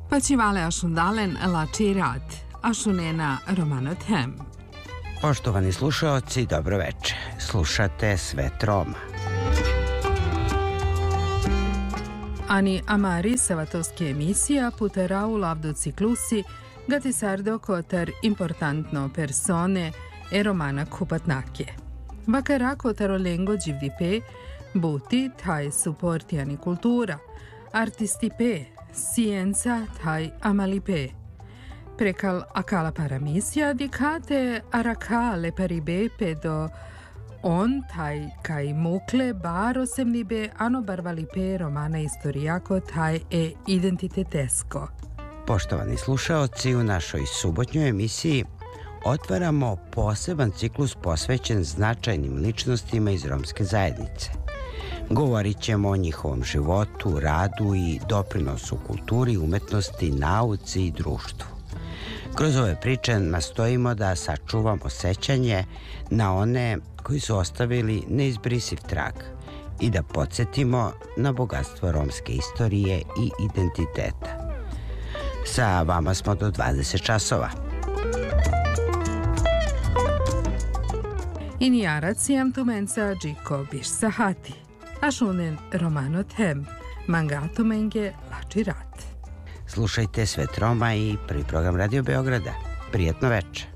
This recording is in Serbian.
Pačivale ašundalen lači rad, ašunena romanot hem. Poštovani slušaoci, dobro večer. Slušate Svet Roma. Ani amari savatovski emisija putera u lavdu ciklusi gati sardo kotar importantno persone e romana kupatnake. Vakara kotaro lengo givdipe, buti taj supportiani kultura, artistipe, scienza taj amalipe. Prekal akala paramisija dikate arakale paribe pedo on taj kaj mukle baro semnibe ano barvalipe romana istorijako taj e identitetesko. Poštovani slušaoci, u našoj subotnjoj emisiji otvaramo poseban ciklus posvećen značajnim ličnostima iz romske zajednice. Govorit ćemo o njihovom životu, radu i doprinosu kulturi, umetnosti, nauci i društvu. Kroz ove priče nastojimo da sačuvamo sećanje na one koji su ostavili neizbrisiv trag i da podsjetimo na bogatstvo romske istorije i identiteta. Sa vama smo do 20 časova. Iniaracijam tumenca džiko biš sahati, ašunen romanot hem, mangatumenge lači rat. Slušajte Svet Roma i prvi program Radio Beograda. Prijetno večer.